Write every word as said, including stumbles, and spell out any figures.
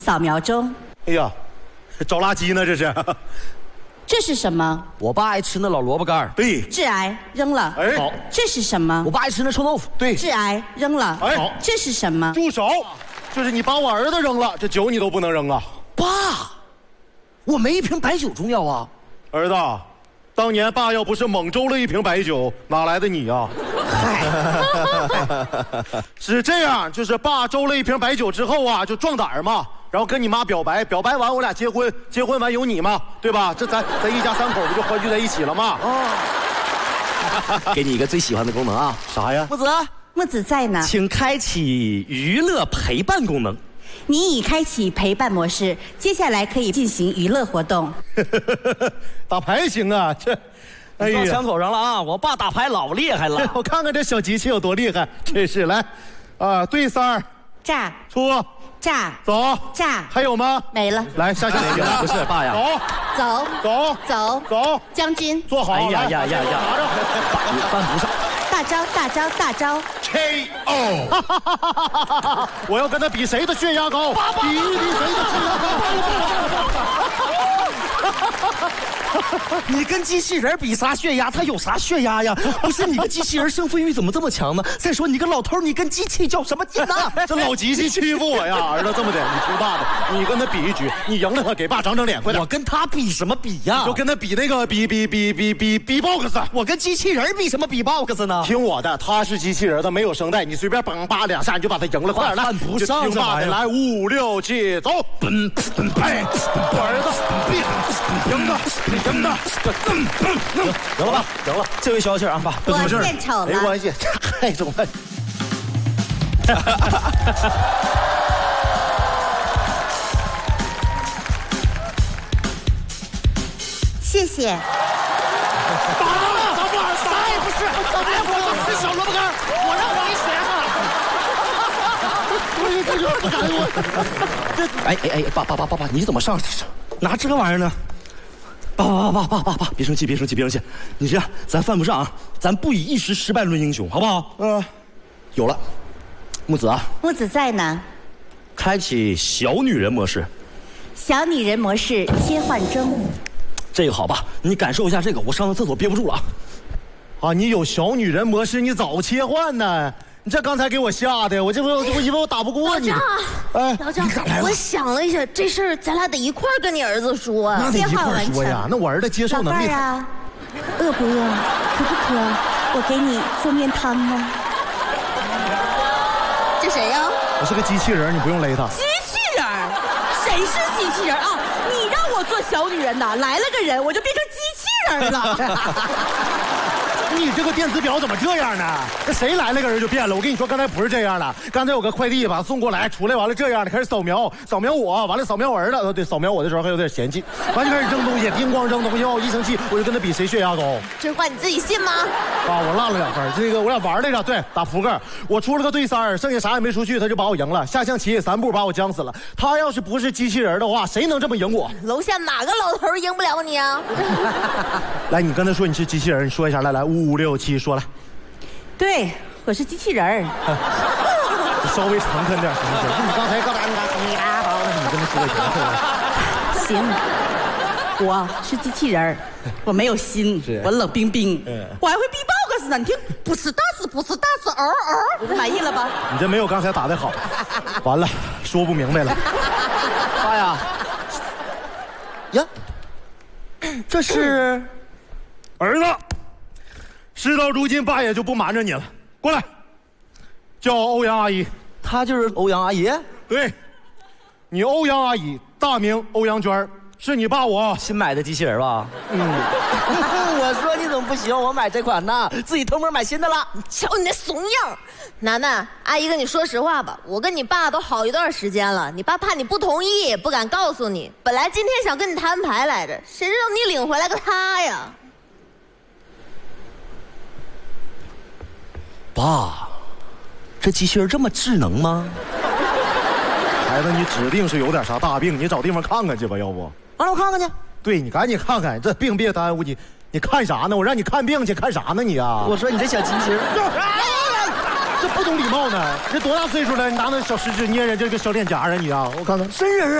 扫描中。 哎呀，找垃圾呢这是。 这是什么？ 我爸爱吃那老萝卜干。 对。 致癌，扔了。 哎， 好。 这是什么？ 我爸爱吃那臭豆腐。 对。 致癌，扔了。 哎，好。 这是什么？ 住手！就是你把我儿子扔了，这酒你都不能扔啊！ 爸，我没一瓶白酒重要啊。 儿子，当年爸要不是猛周了一瓶白酒，哪来的你呀？嗨，是这样，就是爸周了一瓶白酒之后啊，就壮胆儿嘛，然后跟你妈表白，表白完我俩结婚，结婚完有你嘛，对吧？这咱咱一家三口不就欢聚在一起了吗？ 哦，给你一个最喜欢的功能啊。 啥呀？ 木子， 木子在呢， 请开启娱乐陪伴功能。 你已开启陪伴模式，接下来可以进行娱乐活动。 打牌行啊，这。 哎呀，枪口上了啊！我爸打牌老厉害了， 我看看这小机器有多厉害，真是来，啊，对三儿， 炸， 出， 炸， 走， 炸， 还有吗？ 没了。 来，下下棋了， 不是爸呀， 走， 走， 走， 走， 将军， 坐好。 哎呀呀呀呀！爸，你犯不上。 大招，大招，大招 ！K O！ 我要跟他比谁的血压高，比一比谁的血压高。 你跟机器人比啥血压？他有啥血压呀？不是你个机器人胜负欲怎么这么强呢？再说你个老头，你跟机器较什么劲呢？ 这老机器欺负我呀！儿子，这么的，你听爸的，你跟他比一局，你赢了他，给爸长长脸，快点！ 我跟他比什么比呀？ 就跟他比那个比比比比比比 box。 我跟机器人比什么比 box 呢？ 听我的，他是机器人，他没有声带，你随便梆叭两下你就把他赢了，快点来！ 犯不上听爸的，来五六七走！哎，我儿子，赢的，赢的。 行了吧，行了，这回消气啊，爸， 我献丑了， 没关系，太重了。 谢谢。 打了，打不了，啥也不是，哎呀，我是小萝卜干，我让你学上。我这就不敢我。 这，哎哎哎，爸爸爸爸爸，你怎么上拿这玩意儿呢？爸爸爸爸爸爸爸，别生气，别生气，别生气。你这样，咱犯不上啊，咱不以一时失败论英雄，好不好？ 嗯、呃， 有了，木子啊， 木子在呢。 开启小女人模式。 小女人模式切换中。 这个好吧，你感受一下这个，我上个厕所憋不住了啊。 啊，你有小女人模式，你早切换呢。你这刚才给我吓的，我这不我以为我打不过你。 哎，老张，我想了一下，这事儿咱俩得一块儿跟你儿子说啊。 那得一块儿说呀，那我儿子接受能力。 老伴儿啊，饿不饿？渴不渴？我给你做面汤呢。 这谁呀？ 我是个机器人，你不用勒他。 机器人？谁是机器人啊？你让我做小女人的，来了个人我就变成机器人了。 你这个电子表怎么这样呢？这谁来了个人就变了？我跟你说，刚才不是这样的。刚才有个快递把它送过来，出来完了这样的，开始扫描，扫描我，完了扫描我儿子。呃，对，扫描我的时候还有点嫌弃，完就开始扔东西，叮咣扔东西，我一生气我就跟他比谁血压高。 这话你自己信吗？ 啊，我落了两分。这个我俩玩来着，对，打扑克，我出了个对三，剩下啥也没出去，他就把我赢了。下象棋三步把我僵死了。他要是不是机器人的话，谁能这么赢我？ 楼下哪个老头赢不了你啊？ 来，你跟他说你是机器人，你说一下，来来，五六七，说来。 对，我是机器人儿。 稍微诚恳点行不行？你刚才干嘛？你啊，好，你跟他说一下。 行，我是机器人儿，我没有心，我冷冰冰，嗯、我还会 B box 呢。你听，不是大字，不是大字，嗷嗷，满意了吧？ 你这没有刚才打的好，完了，说不明白了。 爸呀，呀，这是儿子。事到如今，爸也就不瞒着你了。过来，叫欧阳阿姨。 她就是欧阳阿姨。 对，你欧阳阿姨，大名欧阳娟，是你爸我新买的机器人吧？ 嗯。 我说你怎么不喜欢我买这款呢？自己偷摸买新的了。 瞧你那怂样！楠楠，阿姨跟你说实话吧，我跟你爸都好一段时间了，你爸怕你不同意，也不敢告诉你。本来今天想跟你摊牌来着，谁知道你领回来个他呀！ 爸，这机器人这么智能吗？ 孩子，你指定是有点啥大病，你找地方看看去吧，要不？ 让我看看去。 对，你赶紧看看，这病别耽误你。你看啥呢？我让你看病去，看啥呢你啊？ 我说你这小机器人。 这不懂礼貌呢？这多大岁数了？你拿那小食指捏人这个小脸颊啊你啊！我看看， 真人啊。